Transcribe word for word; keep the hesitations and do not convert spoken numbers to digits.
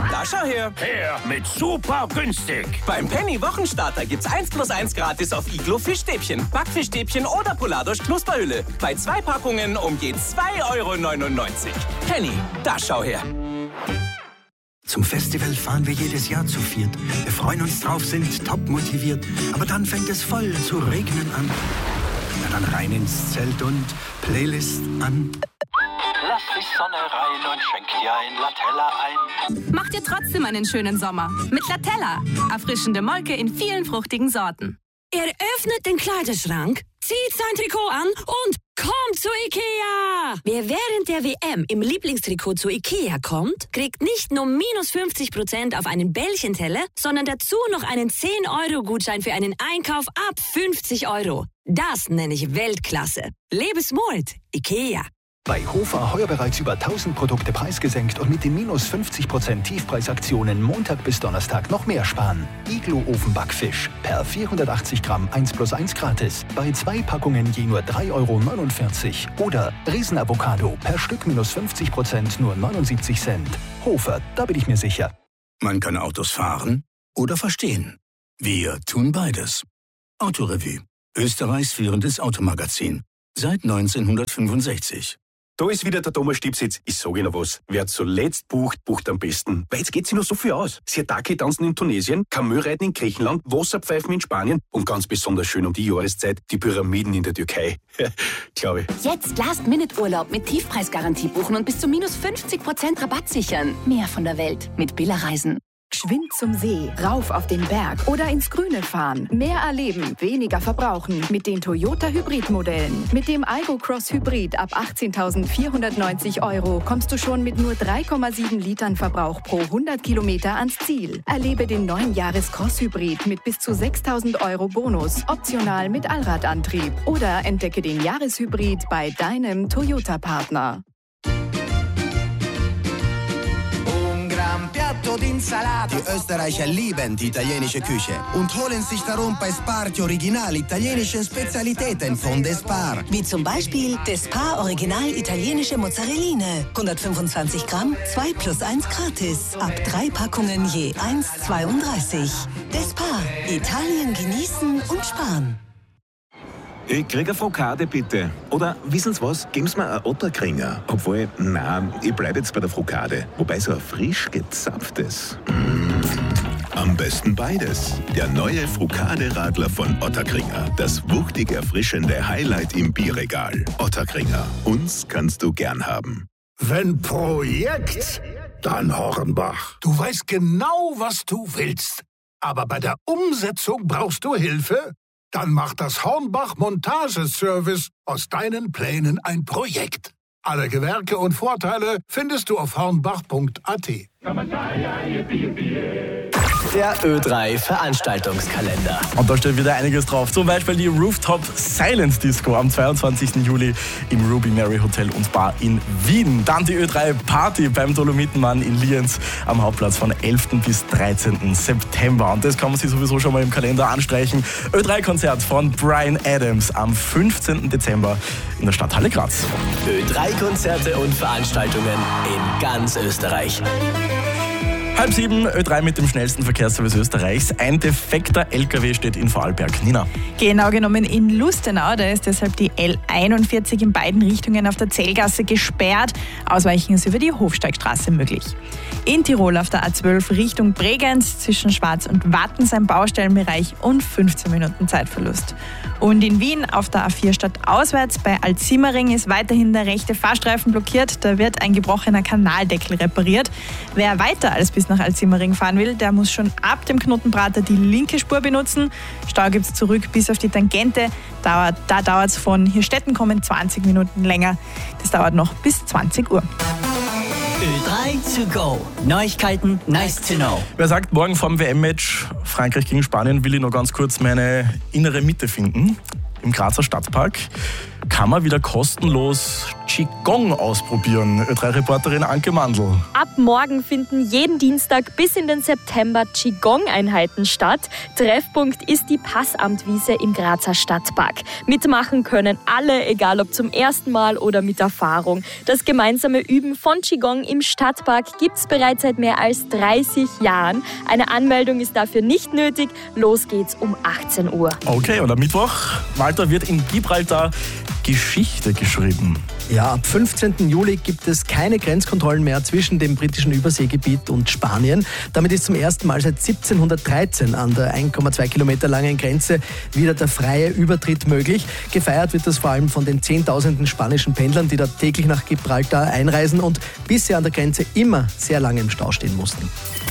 Da schau her. Her mit super günstig. Beim Penny Wochenstarter gibt's eins plus eins gratis auf Iglo Fischstäbchen, Backfischstäbchen oder Polardosch Knusperhülle. Bei zwei Packungen um je zwei Euro neunundneunzig. Penny, da schau her. Zum Festival fahren wir jedes Jahr zu viert. Wir freuen uns drauf, sind top motiviert. Aber dann fängt es voll zu regnen an. Na dann rein ins Zelt und Playlist an. Lass die Sonne rein und schenk dir ein Latella ein. Macht dir trotzdem einen schönen Sommer mit Latella. Erfrischende Molke in vielen fruchtigen Sorten. Er öffnet den Kleiderschrank, zieht sein Trikot an und kommt zu Ikea! Wer während der W M im Lieblingstrikot zu Ikea kommt, kriegt nicht nur minus fünfzig Prozent auf einen Bällchenteller, sondern dazu noch einen zehn Euro Gutschein für einen Einkauf ab fünfzig Euro. Das nenne ich Weltklasse. Lebe smart, Ikea. Bei Hofer heuer bereits über tausend Produkte preisgesenkt und mit den minus fünfzig Prozent Tiefpreisaktionen Montag bis Donnerstag noch mehr sparen. Iglo Ofenbackfisch per vierhundertachtzig Gramm eins plus eins gratis. Bei zwei Packungen je nur drei Euro neunundvierzig. Oder Riesenavocado per Stück minus fünfzig Prozent nur neunundsiebzig Cent. Hofer, da bin ich mir sicher. Man kann Autos fahren oder verstehen. Wir tun beides. Autorevue, Österreichs führendes Automagazin. Seit neunzehnhundertfünfundsechzig. Da ist wieder der Thomas Stipsitz. Ich sage Ihnen was. Wer zuletzt bucht, bucht am besten. Weil jetzt geht sich noch so viel aus. Sirtaki tanzen in Tunesien, Kamelreiten in Griechenland, Wasserpfeifen in Spanien und ganz besonders schön um die Jahreszeit die Pyramiden in der Türkei. Glaube ich. Jetzt Last-Minute-Urlaub mit Tiefpreisgarantie buchen und bis zu minus fünfzig Prozent Rabatt sichern. Mehr von der Welt mit Billa Reisen. Geschwind zum See, rauf auf den Berg oder ins Grüne fahren. Mehr erleben, weniger verbrauchen mit den Toyota Hybrid-Modellen. Mit dem Aygo Cross Hybrid ab achtzehntausendvierhundertneunzig Euro kommst du schon mit nur drei Komma sieben Litern Verbrauch pro hundert Kilometer ans Ziel. Erlebe den neuen Jahres Cross Hybrid mit bis zu sechstausend Euro Bonus, optional mit Allradantrieb. Oder entdecke den Jahreshybrid bei deinem Toyota-Partner. Die Österreicher lieben die italienische Küche und holen sich darum bei Spar original italienische Spezialitäten von Despar. Wie zum Beispiel Despar Original italienische Mozzarelline. hundertfünfundzwanzig Gramm, zwei plus eins gratis. Ab drei Packungen je eins Komma zweiunddreißig. Despar, Italien genießen und sparen. Ich krieg eine Frokade, bitte. Oder, wissen Sie was, geben Sie mir einen Otterkringer. Obwohl, nein, ich bleibe jetzt bei der Frokade. Wobei so ein frisch gezapftes. Mm. Am besten beides. Der neue Frokade-Radler von Otterkringer. Das wuchtig erfrischende Highlight im Bierregal. Otterkringer. Uns kannst du gern haben. Wenn Projekt, dann Hornbach. Du weißt genau, was du willst. Aber bei der Umsetzung brauchst du Hilfe? Dann macht das Hornbach Montageservice aus deinen Plänen ein Projekt. Alle Gewerke und Vorteile findest du auf hornbach punkt a t. Der Ö drei Veranstaltungskalender. Und da steht wieder einiges drauf. Zum Beispiel die Rooftop Silence Disco am zweiundzwanzigsten Juli im Ruby Mary Hotel und Bar in Wien. Dann die Ö drei Party beim Dolomitenmann in Lienz am Hauptplatz von elften bis dreizehnten September. Und das kann man sich sowieso schon mal im Kalender anstreichen. Ö drei Konzert von Bryan Adams am fünfzehnten Dezember in der Stadthalle Graz. Ö drei Konzerte und Veranstaltungen in ganz Österreich. Halb sieben, Ö drei mit dem schnellsten Verkehrsservice Österreichs. Ein defekter L K W steht in Vorarlberg. Nina. Genau genommen in Lustenau. Da ist deshalb die L einundvierzig in beiden Richtungen auf der Zellgasse gesperrt. Ausweichen ist über die Hofsteigstraße möglich. In Tirol auf der A zwölf Richtung Bregenz zwischen Schwarz und Wattens ein Baustellenbereich und fünfzehn Minuten Zeitverlust. Und in Wien auf der A vier stadtauswärts bei Altsimmering ist weiterhin der rechte Fahrstreifen blockiert. Da wird ein gebrochener Kanaldeckel repariert. Wer weiter als bis nach Altsimmering fahren will, der muss schon ab dem Knotenprater die linke Spur benutzen. Stau gibt es zurück bis auf die Tangente. Dauert, da dauert es von Hirstetten kommen zwanzig Minuten länger. Das dauert noch bis zwanzig Uhr. Ö drei to go. Neuigkeiten, nice to know. Wer sagt, morgen vorm W M-Match Frankreich gegen Spanien will ich noch ganz kurz meine innere Mitte finden im Grazer Stadtpark. kann man wieder kostenlos Qigong ausprobieren. Ö drei Reporterin Anke Mandl. Ab morgen finden jeden Dienstag bis in den September Qigong-Einheiten statt. Treffpunkt ist die Passamtwiese im Grazer Stadtpark. Mitmachen können alle, egal ob zum ersten Mal oder mit Erfahrung. Das gemeinsame Üben von Qigong im Stadtpark gibt es bereits seit mehr als dreißig Jahren. Eine Anmeldung ist dafür nicht nötig. Los geht's um achtzehn Uhr. Okay, und am Mittwoch, Walter, wird in Gibraltar Geschichte geschrieben. Ja, ab fünfzehnten Juli gibt es keine Grenzkontrollen mehr zwischen dem britischen Überseegebiet und Spanien. Damit ist zum ersten Mal seit siebzehnhundertdreizehn an der eins Komma zwei Kilometer langen Grenze wieder der freie Übertritt möglich. Gefeiert wird das vor allem von den Zehntausenden spanischen Pendlern, die da täglich nach Gibraltar einreisen und bisher an der Grenze immer sehr lange im Stau stehen mussten.